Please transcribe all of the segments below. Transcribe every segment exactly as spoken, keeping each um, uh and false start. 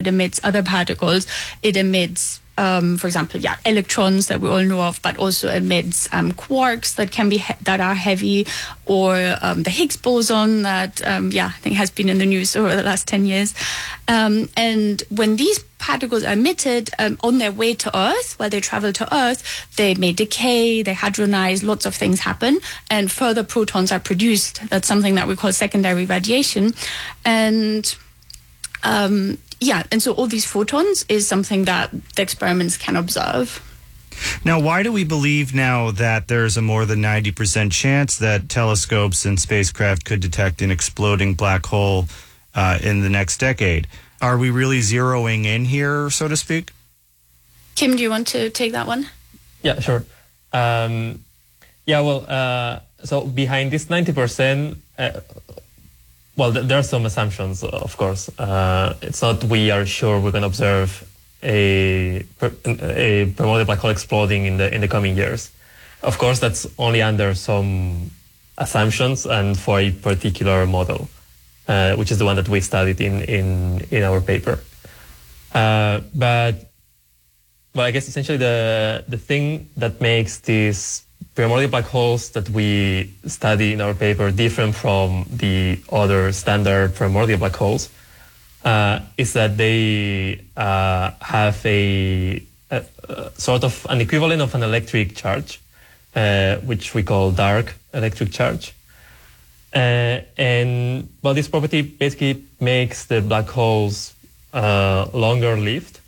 it emits other particles. It emits, um, for example, yeah, electrons that we all know of, but also emits um, quarks that can be he- that are heavy, or um, the Higgs boson that um, yeah, I think has been in the news over the last ten years. Um, and when these particles are emitted um, on their way to Earth, while they travel to Earth, they may decay, they hadronize, lots of things happen, and further protons are produced. That's something that we call secondary radiation. And um, yeah, and so all these photons is something that the experiments can observe. Now, why do we believe now that there's a more than ninety percent chance that telescopes and spacecraft could detect an exploding black hole uh, in the next decade? Are we really zeroing in here, so to speak? Kim, do you want to take that one? Yeah, sure. Um, yeah, well, uh, so behind this ninety percent, uh, well, th- there are some assumptions, of course. Uh, it's not we are sure we're going to observe a, a primordial black hole exploding in the in the coming years. Of course, that's only under some assumptions and for a particular model. Uh, which is the one that we studied in, in, in our paper. Uh, but, well, I guess essentially the, the thing that makes these primordial black holes that we study in our paper different from the other standard primordial black holes uh, is that they uh, have a, a, a sort of an equivalent of an electric charge, uh, which we call dark electric charge. Uh, and well, this property basically makes the black holes uh, longer lived,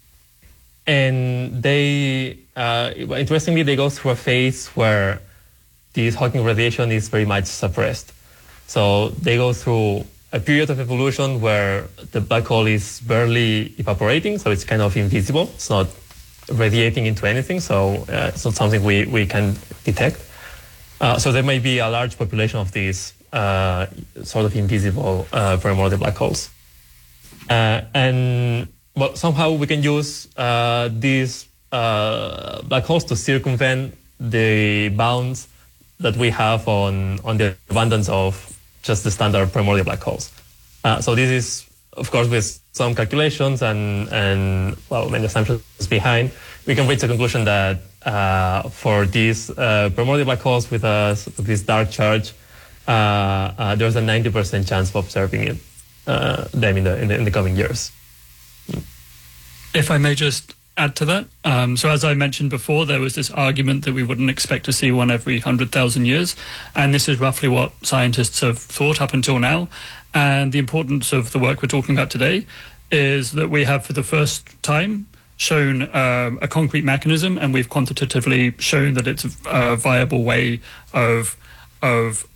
and they, uh, interestingly, they go through a phase where this Hawking radiation is very much suppressed. So they go through a period of evolution where the black hole is barely evaporating, so it's kind of invisible. It's not radiating into anything, so uh, it's not something we, we can detect. Uh, so there may be a large population of these uh, sort of invisible uh, primordial black holes. Uh, and well, somehow we can use uh, these uh, black holes to circumvent the bounds that we have on, on the abundance of just the standard primordial black holes. Uh, so this is, of course, with some calculations and, and well, many assumptions behind, we can reach a conclusion that uh, for these uh, primordial black holes with uh, this dark charge, uh, uh, there's a ninety percent chance of observing it, uh, them in the, in the in the coming years. If I may just add to that. Um, so as I mentioned before, there was this argument that we wouldn't expect to see one every one hundred thousand years. And this is roughly what scientists have thought up until now. And the importance of the work we're talking about today is that we have, for the first time, shown um, a concrete mechanism, and we've quantitatively shown that it's a viable way of of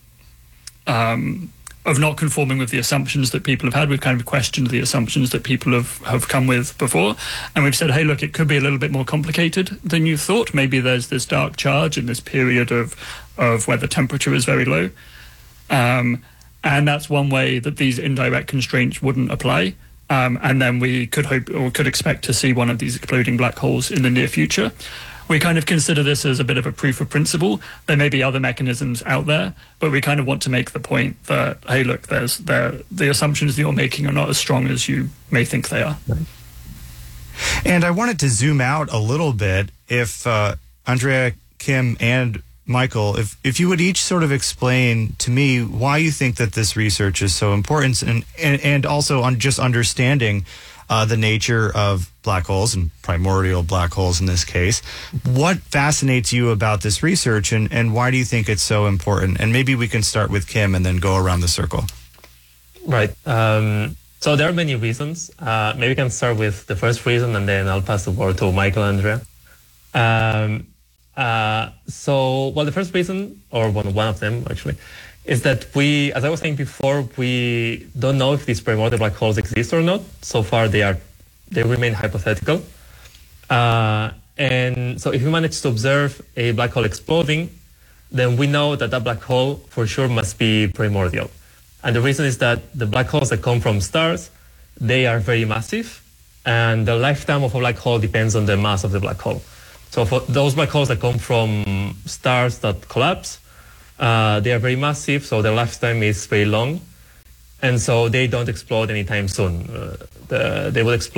um, of not conforming with the assumptions that people have had. We've kind of questioned the assumptions that people have, have come with before. And we've said, hey, look, it could be a little bit more complicated than you thought. Maybe there's this dark charge in this period of, of where the temperature is very low. Um, and that's one way that these indirect constraints wouldn't apply. Um, and then we could hope or could expect to see one of these exploding black holes in the near future. We kind of consider this as a bit of a proof of principle. There may be other mechanisms out there, but we kind of want to make the point that, hey, look, there's there, the assumptions that you're making are not as strong as you may think they are. Right. And I wanted to zoom out a little bit. If uh, Andrea, Kim, and Michael, if, if you would each sort of explain to me why you think that this research is so important, and, and, and also on just understanding Uh, the nature of black holes and primordial black holes in this case. What fascinates you about this research, and, and why do you think it's so important? And maybe we can start with Kim and then go around the circle. Right. Um, so there are many reasons. Uh, maybe we can start with the first reason, and then I'll pass the word to Michael and Andrea. Um, uh, so, well, the first reason, or one, one of them actually, is that we, as I was saying before, we don't know if these primordial black holes exist or not. So far, they are, they remain hypothetical. Uh, and so if we manage to observe a black hole exploding, then we know that that black hole for sure must be primordial. And the reason is that the black holes that come from stars, they are very massive, and the lifetime of a black hole depends on the mass of the black hole. So for those black holes that come from stars that collapse, Uh, they are very massive, so their lifetime is very long, and so they don't explode anytime soon. Uh, the, they will explode